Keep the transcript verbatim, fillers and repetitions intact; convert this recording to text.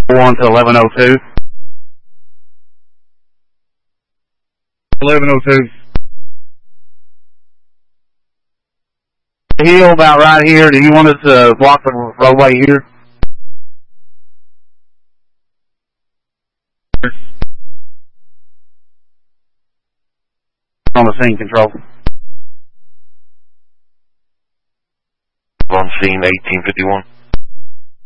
one to eleven oh two. eleven oh two. Hill about right here. Do you want us to block the roadway here? On the scene, control. On scene eighteen fifty-one.